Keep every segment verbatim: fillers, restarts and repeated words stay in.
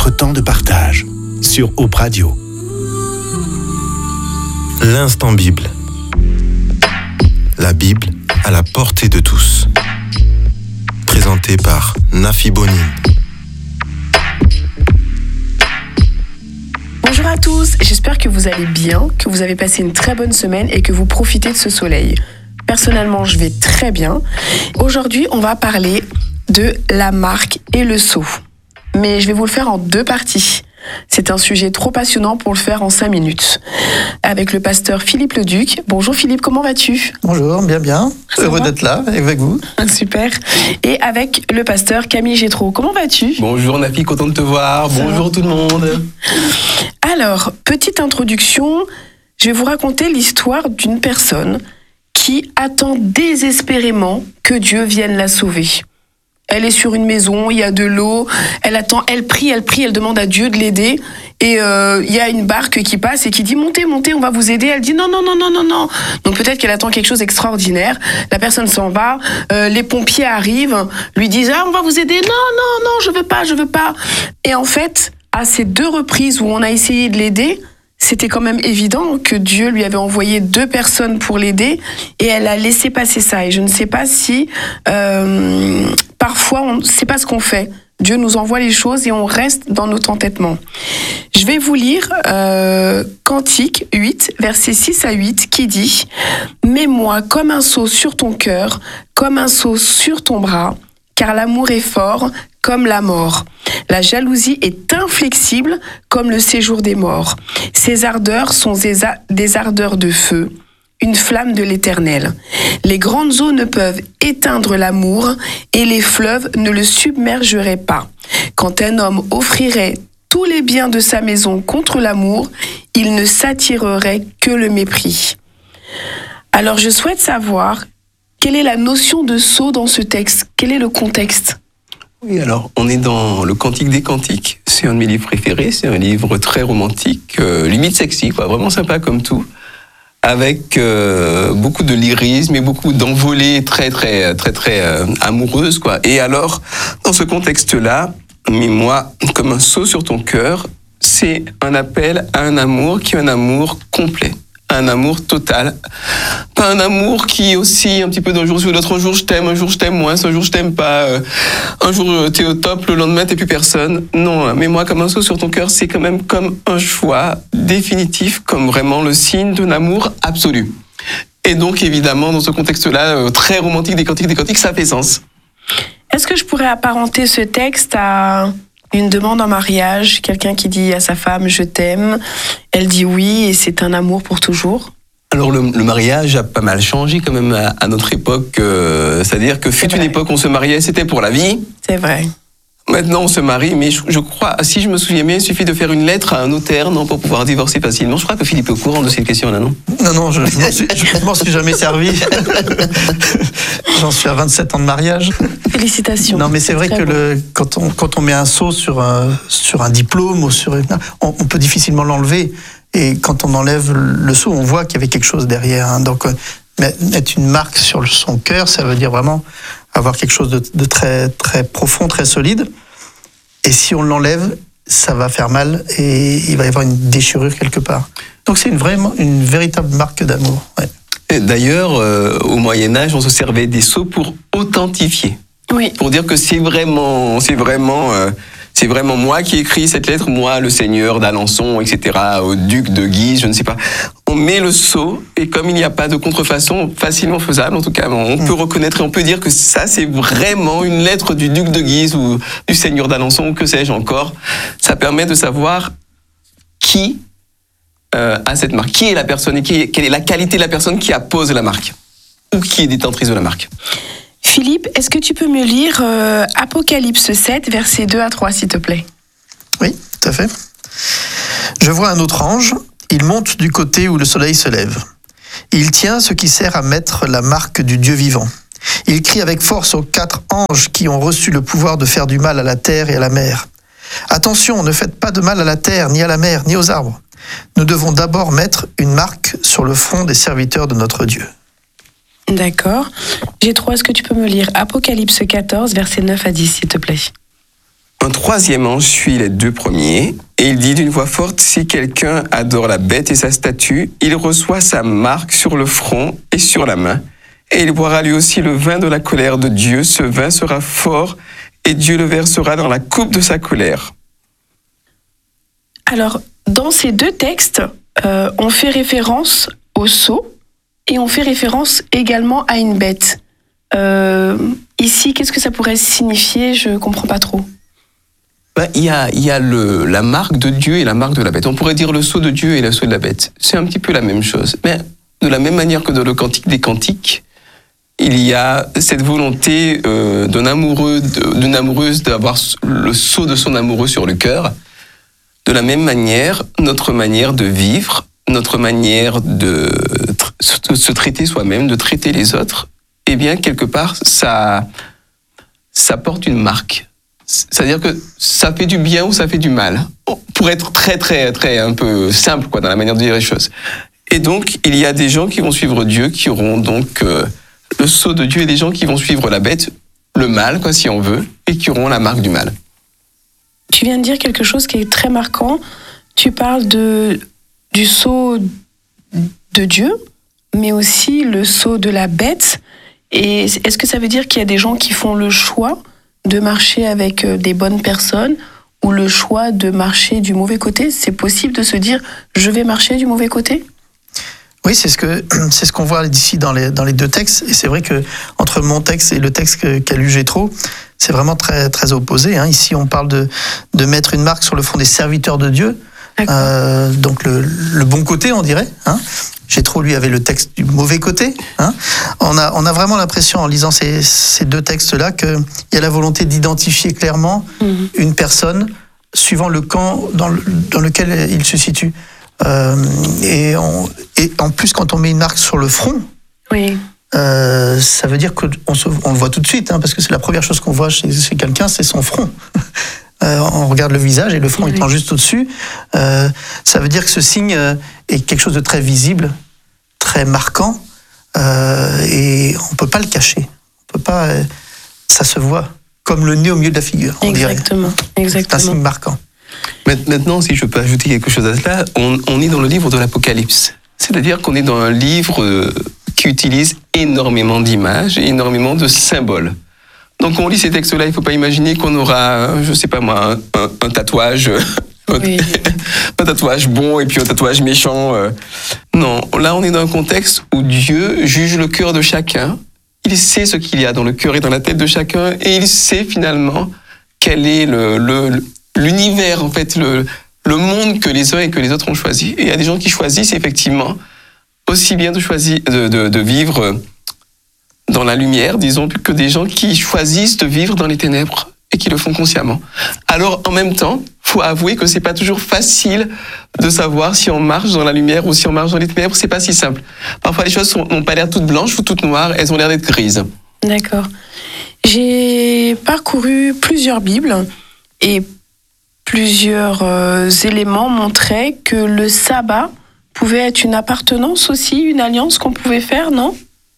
notre temps de partage sur Hope Radio. L'instant Bible. La Bible à la portée de tous. Présenté par Nafi Bonin. Bonjour à tous, j'espère que vous allez bien, que vous avez passé une très bonne semaine et que vous profitez de ce soleil. Personnellement, je vais très bien. Aujourd'hui, on va parler de la marque et le sceau. Mais je vais vous le faire en deux parties. C'est un sujet trop passionnant pour le faire en cinq minutes. Avec le pasteur Philippe Leduc. Bonjour Philippe, comment vas-tu ? Bonjour, bien bien. Ça Heureux va d'être là avec vous. Super. Et avec le pasteur Camille Gétraud. Comment vas-tu ? Bonjour Nafi, content de te voir. Ça Bonjour va. tout le monde. Alors, petite introduction. Je vais vous raconter l'histoire d'une personne qui attend désespérément que Dieu vienne la sauver. Elle est sur une maison, il y a de l'eau, elle attend, elle prie, elle prie, elle demande à Dieu de l'aider. Et euh, il y a une barque qui passe et qui dit « Montez, montez, on va vous aider ». Elle dit « Non, non, non, non, non, non ». Donc peut-être qu'elle attend quelque chose d'extraordinaire. La personne s'en va, euh, les pompiers arrivent, lui disent « Ah, on va vous aider ». « Non, non, non, je veux pas, je veux pas ». Et en fait, à ces deux reprises où on a essayé de l'aider, c'était quand même évident que Dieu lui avait envoyé deux personnes pour l'aider et elle a laissé passer ça. Et je ne sais pas si euh, parfois on ne sait pas ce qu'on fait. Dieu nous envoie les choses et on reste dans notre entêtement. Je vais vous lire euh, Cantique huit, versets six à huit, qui dit « Mets-moi comme un sceau sur ton cœur, comme un sceau sur ton bras, car l'amour est fort comme la mort. La jalousie est inflexible comme le séjour des morts. Ses ardeurs sont des, a- des ardeurs de feu, une flamme de l'Éternel. Les grandes eaux ne peuvent éteindre l'amour et les fleuves ne le submergeraient pas. Quand un homme offrirait tous les biens de sa maison contre l'amour, il ne s'attirerait que le mépris. » Alors je souhaite savoir quelle est la notion de sceau dans ce texte. Quel est le contexte ? Oui, alors on est dans le Cantique des Cantiques. C'est un de mes livres préférés. C'est un livre très romantique, euh, limite sexy, quoi, vraiment sympa comme tout, avec euh, beaucoup de lyrisme et beaucoup d'envolées très très très très euh, amoureuses, quoi. Et alors, dans ce contexte-là, mets-moi comme un sceau sur ton cœur, c'est un appel à un amour qui est un amour complet. Un amour total. Pas un amour qui oscille un petit peu d'un jour sur l'autre. Un jour je t'aime, un jour je t'aime moins, un jour je t'aime pas. Euh, un jour t'es au top, le lendemain t'es plus personne. Non, mais moi comme un sceau sur ton cœur, c'est quand même comme un choix définitif, comme vraiment le signe d'un amour absolu. Et donc évidemment, dans ce contexte-là, euh, très romantique des cantiques des cantiques, ça fait sens. Est-ce que je pourrais apparenter ce texte à une demande en mariage, quelqu'un qui dit à sa femme « je t'aime », elle dit oui et c'est un amour pour toujours ? Alors le, le mariage a pas mal changé quand même à, à notre époque, euh, c'est-à-dire que fut une époque on se mariait, c'était pour la vie. C'est vrai. Maintenant on se marie, mais je, je crois, si je me souviens bien, il suffit de faire une lettre à un notaire, non, pour pouvoir divorcer facilement. Je crois que Philippe est au courant de cette question-là, non ? Non, non, je ne m'en suis, je m'en suis jamais servi. J'en suis à vingt-sept ans de mariage. Félicitations. Non, mais c'est vrai Très que beau. le, quand, on, quand on met un sceau sur un, sur un diplôme, ou sur, on, on peut difficilement l'enlever. Et quand on enlève le sceau, on voit qu'il y avait quelque chose derrière. Hein. Donc, mettre une marque sur son cœur, ça veut dire vraiment avoir quelque chose de, de très, très profond, très solide. Et si on l'enlève, ça va faire mal et il va y avoir une déchirure quelque part. Donc c'est une, vraiment, une véritable marque d'amour. Ouais. Et d'ailleurs, euh, au Moyen-Âge, on se servait des sceaux pour authentifier. Oui. Pour dire que c'est vraiment, c'est vraiment, euh, c'est vraiment moi qui ai écrit cette lettre, moi, le seigneur d'Alençon, et cetera, au duc de Guise, je ne sais pas. On met le sceau, et comme il n'y a pas de contrefaçon facilement faisable, en tout cas, on mmh. peut reconnaître et on peut dire que ça, c'est vraiment une lettre du duc de Guise ou du seigneur d'Alençon, ou que sais-je encore. Ça permet de savoir qui euh, a cette marque, qui est la personne, et qui est, quelle est la qualité de la personne qui appose la marque, ou qui est détentrice de la marque. Philippe, est-ce que tu peux me lire euh, Apocalypse sept, versets deux à trois, s'il te plaît ? Oui, tout à fait. Je vois un autre ange, il monte du côté où le soleil se lève. Il tient ce qui sert à mettre la marque du Dieu vivant. Il crie avec force aux quatre anges qui ont reçu le pouvoir de faire du mal à la terre et à la mer. Attention, ne faites pas de mal à la terre, ni à la mer, ni aux arbres. Nous devons d'abord mettre une marque sur le front des serviteurs de notre Dieu. D'accord. J'ai trois, est-ce que tu peux me lire Apocalypse quatorze, versets neuf à dix, s'il te plaît ? Un troisième ange suit les deux premiers et il dit d'une voix forte, si quelqu'un adore la bête et sa statue, il reçoit sa marque sur le front et sur la main. Et il boira lui aussi le vin de la colère de Dieu. Ce vin sera fort et Dieu le versera dans la coupe de sa colère. Alors, dans ces deux textes, euh, on fait référence au sceau et on fait référence également à une bête. Euh, ici, qu'est-ce que ça pourrait signifier ? Je ne comprends pas trop. Ben, il y a, il y a le, la marque de Dieu et la marque de la bête. On pourrait dire le sceau de Dieu et le sceau de la bête. C'est un petit peu la même chose. Mais de la même manière que dans le Cantique des Cantiques, il y a cette volonté euh, d'un amoureux, d'une amoureuse d'avoir le sceau de son amoureux sur le cœur. De la même manière, notre manière de vivre, notre manière de, de se traiter soi-même, de traiter les autres, eh bien, quelque part, ça, ça porte une marque. C'est-à-dire que ça fait du bien ou ça fait du mal. Pour être très, très, très un peu simple, quoi, dans la manière de dire les choses. Et donc, il y a des gens qui vont suivre Dieu, qui auront donc euh, le sceau de Dieu, et des gens qui vont suivre la bête, le mal, quoi, si on veut, et qui auront la marque du mal. Tu viens de dire quelque chose qui est très marquant. Tu parles de, du sceau de Dieu, mais aussi le sceau de la bête. Et est-ce que ça veut dire qu'il y a des gens qui font le choix de marcher avec des bonnes personnes ou le choix de marcher du mauvais côté ? C'est possible de se dire « je vais marcher du mauvais côté » ? Oui, c'est ce que c'est ce qu'on voit ici dans les dans les deux textes. Et c'est vrai que entre mon texte et le texte que, qu'a lu Jétro, c'est vraiment très très opposé. Hein. Ici, on parle de de mettre une marque sur le front des serviteurs de Dieu. Euh, donc le, le bon côté, on dirait. Hein. Jétro, lui, avait le texte du mauvais côté. Hein. On a on a vraiment l'impression en lisant ces ces deux textes-là qu'il y a la volonté d'identifier clairement mmh. une personne suivant le camp dans le, dans lequel il se situe. Euh, et, on, et en plus, quand on met une marque sur le front, oui. euh, ça veut dire qu'on se, on le voit tout de suite, hein, parce que c'est la première chose qu'on voit chez, chez quelqu'un, c'est son front. euh, on regarde le visage et le front oui. étant juste au-dessus. Euh, ça veut dire que ce signe est quelque chose de très visible, très marquant, euh, et on ne peut pas le cacher. On peut pas, euh, ça se voit comme le nez au milieu de la figure. On exactement, dirait. exactement. C'est un signe marquant. Maintenant, si je peux ajouter quelque chose à cela, on, on est dans le livre de l'Apocalypse. C'est-à-dire qu'on est dans un livre qui utilise énormément d'images et énormément de symboles. Donc on lit ces textes-là, il ne faut pas imaginer qu'on aura, je ne sais pas moi, un, un, un tatouage, oui. un tatouage bon et puis un tatouage méchant. Non, là on est dans un contexte où Dieu juge le cœur de chacun. Il sait ce qu'il y a dans le cœur et dans la tête de chacun et il sait finalement quel est le... le l'univers, en fait, le, le monde que les uns et que les autres ont choisi. Et il y a des gens qui choisissent effectivement aussi bien de, choisir, de, de, de vivre dans la lumière, disons, que des gens qui choisissent de vivre dans les ténèbres et qui le font consciemment. Alors, en même temps, il faut avouer que c'est pas toujours facile de savoir si on marche dans la lumière ou si on marche dans les ténèbres. C'est pas si simple. Parfois, les choses n'ont pas l'air toutes blanches ou toutes noires, elles ont l'air d'être grises. D'accord. J'ai parcouru plusieurs Bibles et plusieurs euh, éléments montraient que le sabbat pouvait être une appartenance aussi, une alliance qu'on pouvait faire, non ?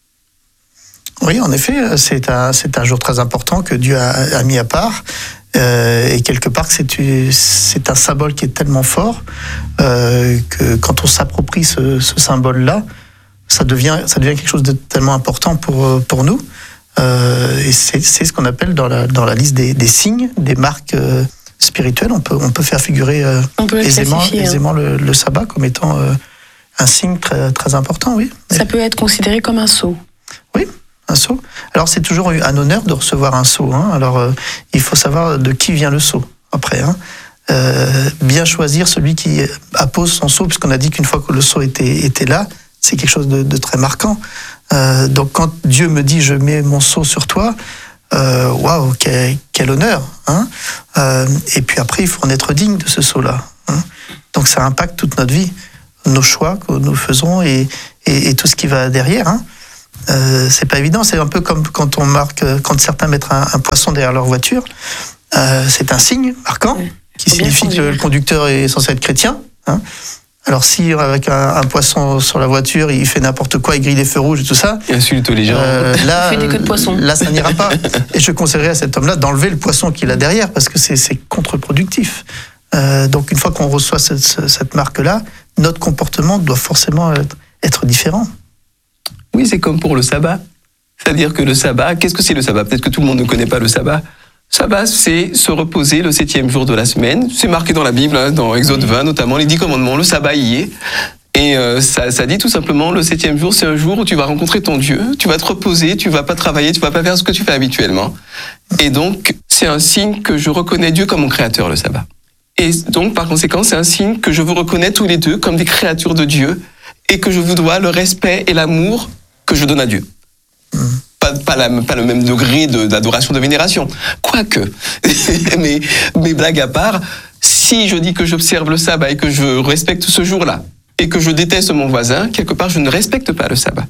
Oui, en effet, c'est un, c'est un jour très important que Dieu a, a mis à part. Euh, et quelque part, c'est, c'est un symbole qui est tellement fort euh, que quand on s'approprie ce, ce symbole-là, ça devient, ça devient quelque chose de tellement important pour, pour nous. Euh, et c'est, c'est ce qu'on appelle dans la, dans la liste des, des signes, des marques euh, spirituelles. On peut, on peut faire figurer euh, on peut aisément, hein. aisément le, le sabbat comme étant euh, un signe très, très important. Oui. Ça peut être considéré comme un sceau. Oui, un sceau. Alors c'est toujours un honneur de recevoir un sceau. Hein. Alors euh, il faut savoir de qui vient le sceau après. Hein. Euh, bien choisir celui qui appose son sceau, puisqu'on a dit qu'une fois que le sceau était, était là, c'est quelque chose de, de très marquant. Euh, donc quand Dieu me dit je mets mon sceau sur toi, waouh, wow, quel, quel honneur. Hein. Euh, et puis après il faut en être digne de ce sceau-là. Hein. Donc ça impacte toute notre vie, nos choix que nous faisons et, et, et tout ce qui va derrière. Hein. Euh, c'est pas évident, c'est un peu comme quand on marque, quand certains mettent un, un poisson derrière leur voiture. Euh, c'est un signe marquant qui signifie que le conducteur est censé être chrétien. Hein. Alors si avec un, un poisson sur la voiture, il fait n'importe quoi, il grille les feux rouges et tout ça, Il insulte les gens. euh, là, Il fait des queues de poisson. là ça n'ira pas. Et je conseillerais à cet homme-là d'enlever le poisson qu'il a derrière parce que c'est, c'est contre-productif. Euh, donc une fois qu'on reçoit cette, cette marque-là, notre comportement doit forcément être, être différent. Oui, c'est comme pour le sabbat. C'est-à-dire que le sabbat, qu'est-ce que c'est le sabbat? Peut-être que tout le monde ne connaît pas le sabbat. Sabbat, c'est se reposer le septième jour de la semaine. C'est marqué dans la Bible, hein, dans Exode vingt notamment, les dix commandements. Le sabbat y est. Et euh, ça, ça dit tout simplement, le septième jour, c'est un jour où tu vas rencontrer ton Dieu, tu vas te reposer, tu vas pas travailler, tu vas pas faire ce que tu fais habituellement. Et donc, c'est un signe que je reconnais Dieu comme mon créateur, le sabbat. Et donc, par conséquent, c'est un signe que je vous reconnais tous les deux comme des créatures de Dieu et que je vous dois le respect et l'amour que je donne à Dieu. Pas, pas, la, pas le même degré de, d'adoration, de vénération. Quoique, mais, mais blague à part, si je dis que j'observe le sabbat et que je respecte ce jour-là, et que je déteste mon voisin, quelque part, je ne respecte pas le sabbat.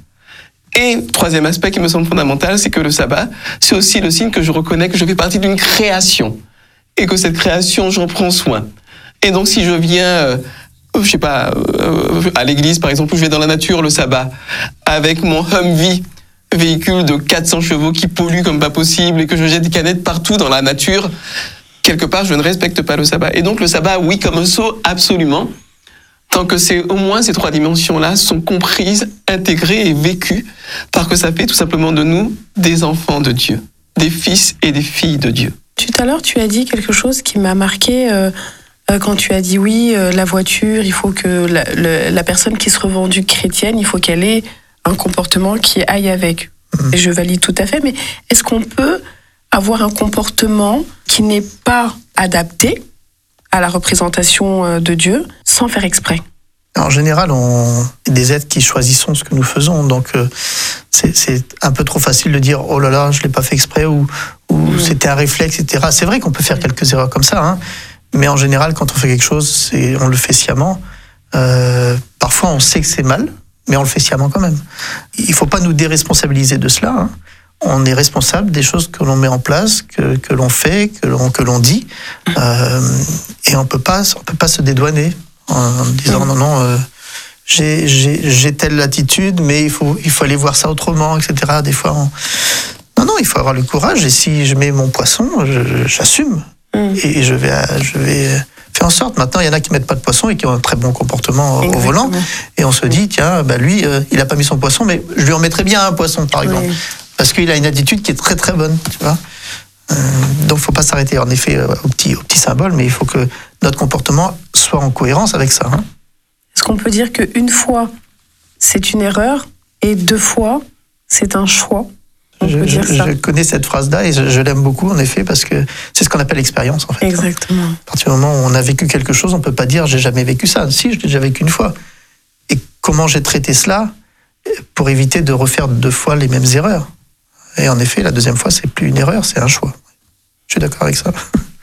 Et troisième aspect qui me semble fondamental, c'est que le sabbat, c'est aussi le signe que je reconnais que je fais partie d'une création, et que cette création, j'en prends soin. Et donc, si je viens... Euh, je sais pas, euh, à l'église, par exemple, où je vais dans la nature le sabbat, avec mon Humvee, véhicule de quatre cents chevaux qui pollue comme pas possible et que je jette des canettes partout dans la nature, quelque part, je ne respecte pas le sabbat. Et donc, le sabbat, oui, comme un sceau, absolument. Tant que c'est au moins ces trois dimensions-là sont comprises, intégrées et vécues, parce que ça fait tout simplement de nous des enfants de Dieu, des fils et des filles de Dieu. Tout à l'heure, tu as dit quelque chose qui m'a marqué euh, euh, quand tu as dit oui, euh, la voiture, il faut que la, le, la personne qui se revendique chrétienne, il faut qu'elle ait un comportement qui aille avec. Mmh. Et je valide tout à fait, mais est-ce qu'on peut avoir un comportement qui n'est pas adapté à la représentation de Dieu sans faire exprès? En général, on est des êtres qui choisissons ce que nous faisons, donc euh, c'est, c'est un peu trop facile de dire « oh là là, je l'ai pas fait exprès » ou, ou mmh. « c'était un réflexe, et cetera » C'est vrai qu'on peut faire quelques erreurs comme ça, hein, mais en général, quand on fait quelque chose, c'est, on le fait sciemment. Euh, parfois, on sait que c'est mal, mais on le fait sciemment quand même. Il ne faut pas nous déresponsabiliser de cela. Hein. On est responsable des choses que l'on met en place, que, que l'on fait, que l'on, que l'on dit, euh, et on ne peut pas se dédouaner en disant non, non, euh, j'ai, j'ai, j'ai telle attitude, mais il faut, il faut aller voir ça autrement, et cetera. Des fois, on... non, non, il faut avoir le courage, et si je mets mon poisson, je, j'assume, mm. et je vais, je vais faire en sorte. Maintenant, il y en a qui ne mettent pas de poisson et qui ont un très bon comportement Exactement. Au volant, et on se dit, tiens, bah lui, euh, il n'a pas mis son poisson, mais je lui en mettrais bien un poisson, par exemple. Oui. Parce qu'il a une attitude qui est très très bonne, tu vois. Euh, donc il ne faut pas s'arrêter en effet euh, au petit, au petit symbole, mais il faut que notre comportement soit en cohérence avec ça. Hein. Est-ce qu'on peut dire qu'une fois, c'est une erreur et deux fois, c'est un choix? On je, peut dire je, ça. je connais cette phrase-là et je, je l'aime beaucoup en effet parce que c'est ce qu'on appelle l'expérience en fait. Exactement. Hein. À partir du moment où on a vécu quelque chose, on ne peut pas dire j'ai jamais vécu ça. Si, je l'ai déjà vécu une fois. Et comment j'ai traité cela pour éviter de refaire deux fois les mêmes erreurs? Et en effet, la deuxième fois, c'est plus une erreur, c'est un choix. Je suis d'accord avec ça.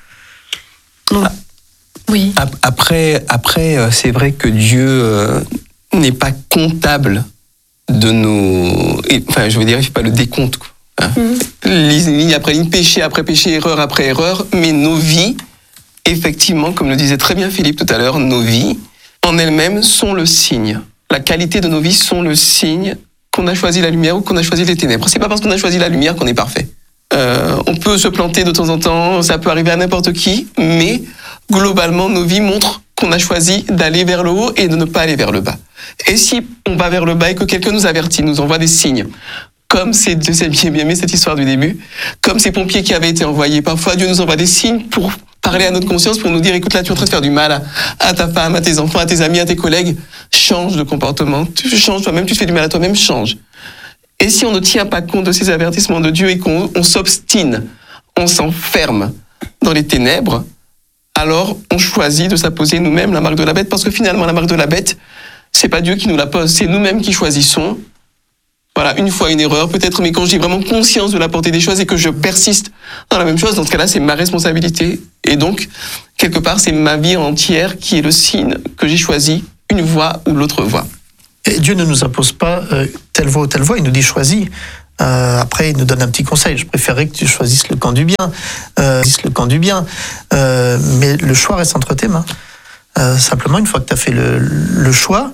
Ah, oui. Après, après, c'est vrai que Dieu euh, n'est pas comptable de nos... Enfin, je veux dire, il ne fait pas le décompte. Quoi, hein. Mm-hmm. Ligne après ligne, péché après péché, erreur après erreur. Mais nos vies, effectivement, comme le disait très bien Philippe tout à l'heure, nos vies, en elles-mêmes, sont le signe. La qualité de nos vies sont le signe qu'on a choisi la lumière ou qu'on a choisi les ténèbres. C'est pas parce qu'on a choisi la lumière qu'on est parfait. Euh, on peut se planter de temps en temps, ça peut arriver à n'importe qui, mais globalement, nos vies montrent qu'on a choisi d'aller vers le haut et de ne pas aller vers le bas. Et si on va vers le bas et que quelqu'un nous avertit, nous envoie des signes, comme c'est, c'est bien aimé cette histoire du début, comme ces pompiers qui avaient été envoyés, parfois Dieu nous envoie des signes pour parler à notre conscience, pour nous dire, écoute là, tu es en train de faire du mal à, à ta femme, à tes enfants, à tes amis, à tes collègues, change de comportement, tu changes toi-même, tu te fais du mal à toi-même, change. Et si on ne tient pas compte de ces avertissements de Dieu et qu'on on s'obstine, on s'enferme dans les ténèbres, alors on choisit de s'apposer nous-mêmes la marque de la bête, parce que finalement la marque de la bête, c'est pas Dieu qui nous la pose, c'est nous-mêmes qui choisissons. Voilà, une fois une erreur peut-être, mais quand j'ai vraiment conscience de la portée des choses et que je persiste dans la même chose, dans ce cas-là, c'est ma responsabilité. Et donc, quelque part, c'est ma vie entière qui est le signe que j'ai choisi une voie ou l'autre voie. Et Dieu ne nous impose pas euh, telle voie ou telle voie, il nous dit choisis. Euh, après, il nous donne un petit conseil. Je préférerais que tu choisisses le camp du bien. Euh, le camp du bien. Euh, mais le choix reste entre tes mains. Euh, simplement, une fois que tu as fait le, le choix,